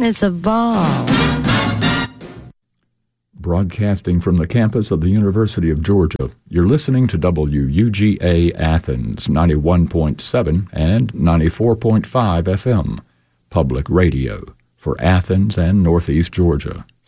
has evolved. Broadcasting from the campus of the University of Georgia, you're listening to WUGA Athens 91.7 and 94.5 FM, public radio for Athens and Northeast Georgia.